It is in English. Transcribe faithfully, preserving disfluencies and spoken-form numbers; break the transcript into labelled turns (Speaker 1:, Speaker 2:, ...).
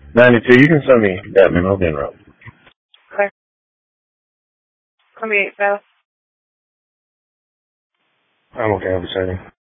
Speaker 1: ninety-two, you can send me that memo, then, Rob.
Speaker 2: Okay. twenty-eight, so.
Speaker 1: I'm okay, I'll be sending.